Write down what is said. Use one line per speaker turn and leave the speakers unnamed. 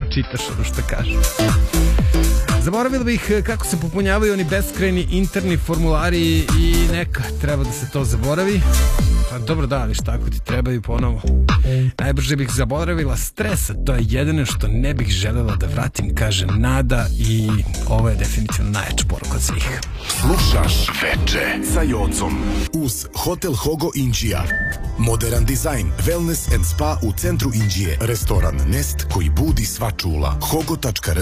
pročitaš ono što kažu. Zaboravila bih kako se popunjavaju oni beskrajni interni formulari i neka treba da se to zaboravi. Pa dobro, da, ali šta ako ti trebaju ponovo? Najbrže bih zaboravila stres, a to je jedino što ne bih želela da vratim, kaže Nada, i ovo je definitivno najjača poruka od svih.
Slušaš Veče sa Jocom uz Hotel Hogo Inđija. Modern dizajn, wellness and spa u centru Inđije. Restoran Nest koji budi sva čula. hogo.r